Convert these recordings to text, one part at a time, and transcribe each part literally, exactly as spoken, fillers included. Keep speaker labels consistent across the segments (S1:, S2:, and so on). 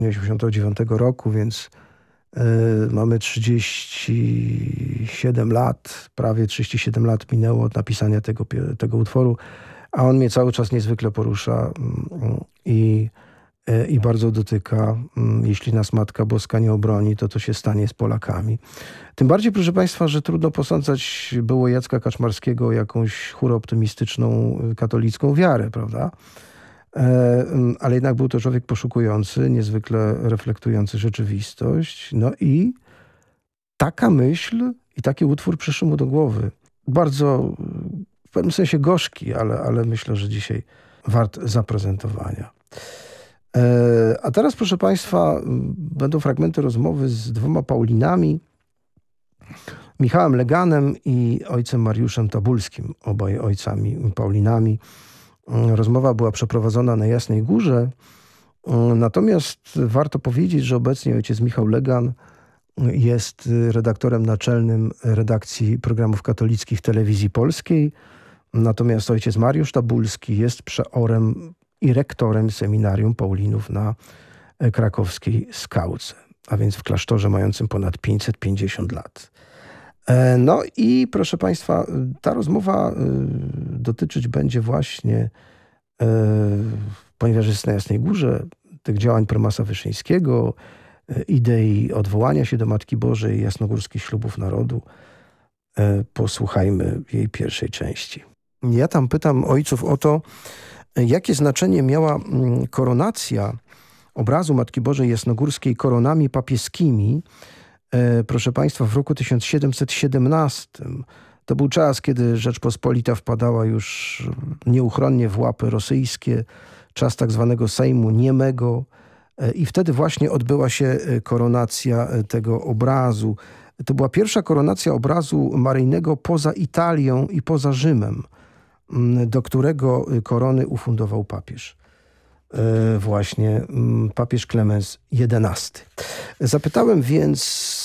S1: osiemdziesiątego dziewiątego roku, więc y, mamy trzydzieści siedem lat, prawie trzydzieści siedem lat minęło od napisania tego, tego utworu, a on mnie cały czas niezwykle porusza i, y, i bardzo dotyka. Jeśli nas Matka Boska nie obroni, to to się stanie z Polakami. Tym bardziej, proszę Państwa, że trudno posądzać było Jacka Kaczmarskiego o jakąś hurra-optymistyczną katolicką wiarę, prawda? Ale jednak był to człowiek poszukujący, niezwykle reflektujący rzeczywistość. No i taka myśl i taki utwór przyszły mu do głowy. Bardzo, w pewnym sensie gorzki, ale, ale myślę, że dzisiaj wart zaprezentowania. A teraz, proszę Państwa, będą fragmenty rozmowy z dwoma Paulinami, Michałem Leganem i ojcem Mariuszem Tabulskim, obaj ojcami Paulinami. Rozmowa była przeprowadzona na Jasnej Górze, natomiast warto powiedzieć, że obecnie ojciec Michał Legan jest redaktorem naczelnym redakcji programów katolickich Telewizji Polskiej, natomiast ojciec Mariusz Tabulski jest przeorem i rektorem seminarium Paulinów na krakowskiej Skałce, a więc w klasztorze mającym ponad pięćset pięćdziesiąt lat. No i proszę Państwa, ta rozmowa dotyczyć będzie właśnie, ponieważ jest na Jasnej Górze, tych działań prymasa Wyszyńskiego, idei odwołania się do Matki Bożej, jasnogórskich ślubów narodu. Posłuchajmy jej pierwszej części. Ja tam pytam ojców o to, jakie znaczenie miała koronacja obrazu Matki Bożej Jasnogórskiej koronami papieskimi, proszę Państwa, w roku tysiąc siedemset siedemnastym. To był czas, kiedy Rzeczpospolita wpadała już nieuchronnie w łapy rosyjskie, czas tak zwanego Sejmu Niemego i wtedy właśnie odbyła się koronacja tego obrazu. To była pierwsza koronacja obrazu maryjnego poza Italią i poza Rzymem, do którego korony ufundował papież. Właśnie papież Klemens jedenasty. Zapytałem więc,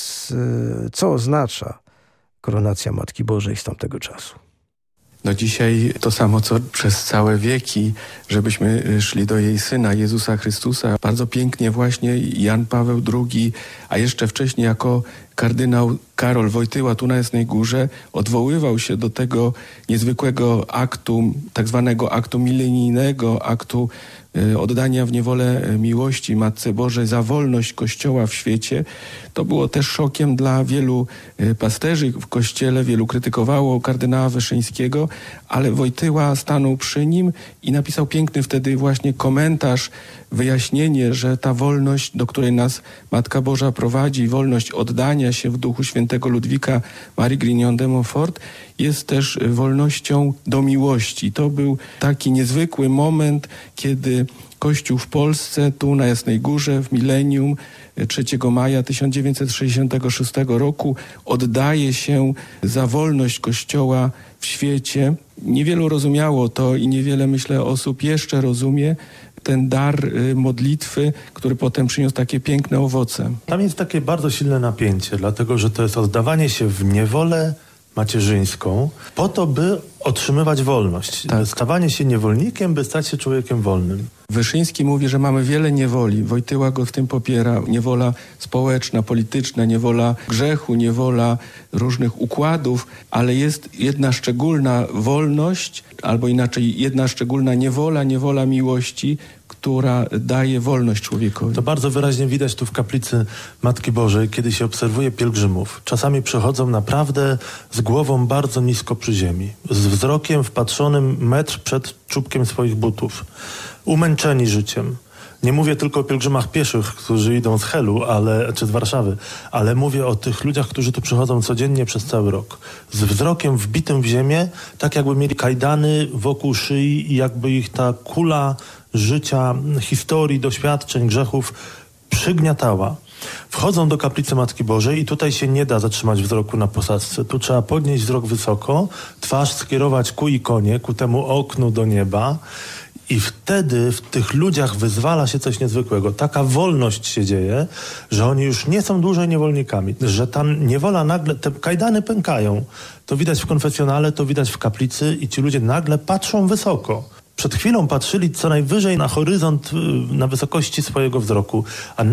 S1: co oznacza koronacja Matki Bożej z tamtego czasu.
S2: No dzisiaj to samo, co przez całe wieki, żebyśmy szli do jej Syna, Jezusa Chrystusa. Bardzo pięknie właśnie Jan Paweł drugi, a jeszcze wcześniej jako kardynał Karol Wojtyła tu na Jasnej Górze odwoływał się do tego niezwykłego aktu, tak zwanego aktu milenijnego, aktu oddania w niewolę miłości Matce Bożej za wolność Kościoła w świecie. To było też szokiem dla wielu pasterzy w Kościele. Wielu krytykowało kardynała Wyszyńskiego, ale Wojtyła stanął przy nim i napisał piękny wtedy właśnie komentarz, wyjaśnienie, że ta wolność, do której nas Matka Boża prowadzi, wolność oddania się w duchu świętego Ludwika Marii Grignon de Montfort, jest też wolnością do miłości. To był taki niezwykły moment, kiedy Kościół w Polsce, tu na Jasnej Górze, w milenium trzeciego maja tysiąc dziewięćset sześćdziesiątego szóstego roku oddaje się za wolność Kościoła w świecie. Niewielu rozumiało to i niewiele, myślę, osób jeszcze rozumie ten dar modlitwy, który potem przyniósł takie piękne owoce.
S3: Tam jest takie bardzo silne napięcie, dlatego że to jest oddawanie się w niewolę macierzyńską po to, by otrzymywać wolność. Tak. Stawanie się niewolnikiem, by stać się człowiekiem wolnym.
S2: Wyszyński mówi, że mamy wiele niewoli. Wojtyła go w tym popiera. Niewola społeczna, polityczna, niewola grzechu, niewola różnych układów, ale jest jedna szczególna wolność, albo inaczej jedna szczególna niewola, niewola miłości, która daje wolność człowiekowi.
S3: To bardzo wyraźnie widać tu w kaplicy Matki Bożej, kiedy się obserwuje pielgrzymów. Czasami przechodzą naprawdę z głową bardzo nisko przy ziemi, z wzrokiem wpatrzonym metr przed czubkiem swoich butów, umęczeni życiem. Nie mówię tylko o pielgrzymach pieszych, którzy idą z Helu, ale, czy z Warszawy, ale mówię o tych ludziach, którzy tu przychodzą codziennie przez cały rok. Z wzrokiem wbitym w ziemię, tak jakby mieli kajdany wokół szyi i jakby ich ta kula życia, historii, doświadczeń, grzechów przygniatała. Wchodzą do kaplicy Matki Bożej i tutaj się nie da zatrzymać wzroku na posadzce. Tu trzeba podnieść wzrok wysoko, twarz skierować ku ikonie, ku temu oknu do nieba. I wtedy w tych ludziach wyzwala się coś niezwykłego. Taka wolność się dzieje, że oni już nie są dłużej niewolnikami. Że ta niewola nagle, te kajdany pękają. To widać w konfesjonale, to widać w kaplicy i ci ludzie nagle patrzą wysoko. Przed chwilą patrzyli co najwyżej na horyzont, na wysokości swojego wzroku, a